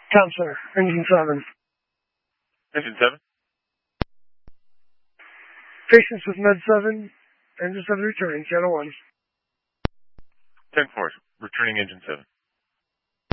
Town Center, Engine 7. Engine 7. Patients with Med 7, Engine 7 returning, Channel 1. 10-4, returning Engine 7.